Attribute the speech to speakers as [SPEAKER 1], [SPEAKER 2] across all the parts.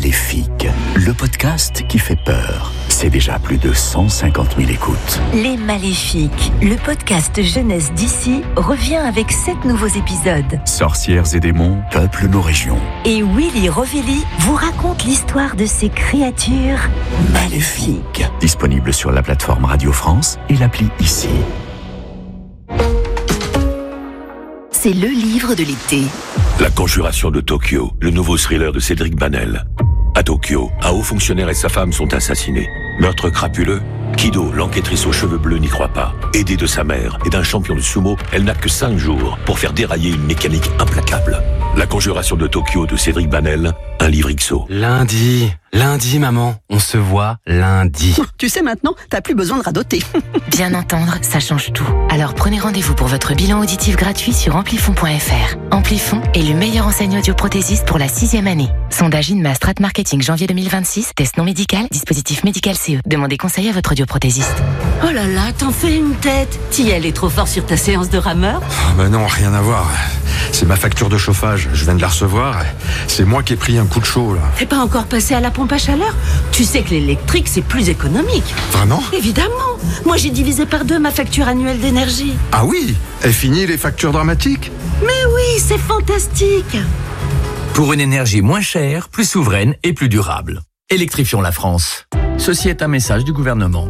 [SPEAKER 1] Maléfique, le podcast qui fait peur. C'est déjà plus de 150 000 écoutes.
[SPEAKER 2] Les Maléfiques, le podcast jeunesse d'ici, revient avec 7 nouveaux épisodes.
[SPEAKER 1] Sorcières et démons peuplent nos régions.
[SPEAKER 2] Et Willy Rovelli vous raconte l'histoire de ces créatures maléfiques.
[SPEAKER 1] Disponible sur la plateforme Radio France et l'appli Ici.
[SPEAKER 2] C'est le livre de l'été.
[SPEAKER 3] La Conjuration de Tokyo, le nouveau thriller de Cédric Banel. À Tokyo, un haut fonctionnaire et sa femme sont assassinés. Meurtre crapuleux, Kido, l'enquêtrice aux cheveux bleus, n'y croit pas. Aidée de sa mère et d'un champion de sumo, elle n'a que 5 jours pour faire dérailler une mécanique implacable. La Conjuration de Tokyo de Cédric Banel, un livre XO.
[SPEAKER 4] Lundi, maman, on se voit lundi.
[SPEAKER 5] Tu sais maintenant, t'as plus besoin de radoter.
[SPEAKER 6] Bien entendre, ça change tout. Alors prenez rendez-vous pour votre bilan auditif gratuit sur amplifon.fr. Amplifon est le meilleur enseigne audioprothésiste pour la 6e année. Sondage INMA Strat Marketing janvier 2026, test non médical, dispositif médical CE. Demandez conseil à votre audioprothésiste.
[SPEAKER 5] Oh là là, t'en fais une tête. T'y allais trop fort sur ta séance de rameur?
[SPEAKER 7] Bah non, rien à voir. C'est ma facture de chauffage, je viens de la recevoir. C'est moi qui ai pris un coup de chaud là.
[SPEAKER 5] T'es pas encore passé à la pompe à chaleur? Tu sais que l'électrique c'est plus économique.
[SPEAKER 7] Vraiment?
[SPEAKER 5] Évidemment. Moi j'ai divisé par 2 ma facture annuelle d'énergie.
[SPEAKER 7] Ah oui? Est fini les factures dramatiques?
[SPEAKER 5] Mais oui, c'est fantastique.
[SPEAKER 8] Pour une énergie moins chère, plus souveraine et plus durable. Électrifions la France. Ceci est un message du gouvernement.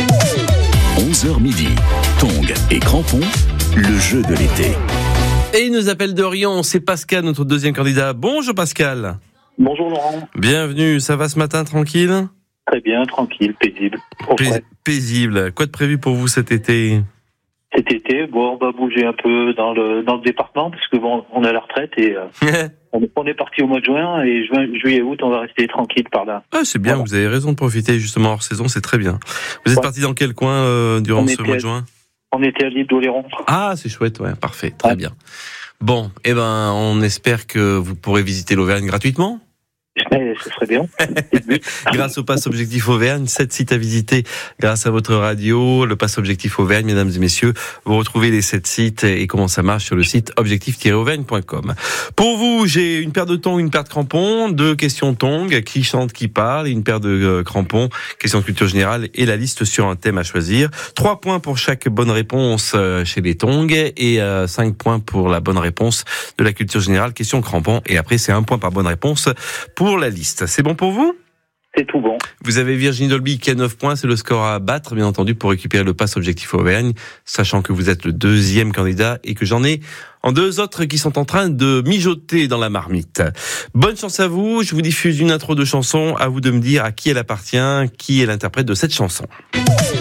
[SPEAKER 1] 11h midi, Tongs et Crampons, le jeu de l'été.
[SPEAKER 9] Et il nous appelle d'Orient, c'est Pascal, notre deuxième candidat. Bonjour Pascal.
[SPEAKER 10] Bonjour Laurent.
[SPEAKER 9] Bienvenue, ça va ce matin, tranquille?
[SPEAKER 10] Très bien, tranquille, paisible.
[SPEAKER 9] Paisible. Quoi de prévu pour vous cet été?
[SPEAKER 10] Cet été, on va bouger un peu dans le département, parce que on est à la retraite et on est parti au mois de juin, et juillet, août, on va rester tranquille par là.
[SPEAKER 9] Ah, c'est bien, voilà. Vous avez raison de profiter justement hors saison, c'est très bien. Vous êtes parti dans quel coin durant ce mois de juin?
[SPEAKER 10] On était à l'île d'Oléron.
[SPEAKER 9] Ah, c'est chouette, ouais, parfait, très bien. Bon, on espère que vous pourrez visiter l'Auvergne gratuitement.
[SPEAKER 10] Ce serait bien.
[SPEAKER 9] Grâce au Pass Objectif Auvergne, 7 sites à visiter grâce à votre radio. Le Pass Objectif Auvergne, mesdames et messieurs, vous retrouvez les 7 sites et comment ça marche sur le site objectif-auvergne.com. Pour vous, j'ai une paire de tongs, une paire de crampons, 2 questions tongs, qui chante, qui parle, et une paire de crampons, questions de culture générale et la liste sur un thème à choisir. 3 points pour chaque bonne réponse chez les tongs et 5 points pour la bonne réponse de la culture générale, question crampons, et après c'est 1 point par bonne réponse pour la liste. C'est bon pour vous?
[SPEAKER 10] C'est tout bon.
[SPEAKER 9] Vous avez Virginie Dolby qui a 9 points, c'est le score à battre, bien entendu, pour récupérer le Pass Objectif Auvergne, sachant que vous êtes le 2e candidat et que j'en ai en 2 autres qui sont en train de mijoter dans la marmite. Bonne chance à vous, je vous diffuse une intro de chanson, à vous de me dire à qui elle appartient, qui est l'interprète de cette chanson.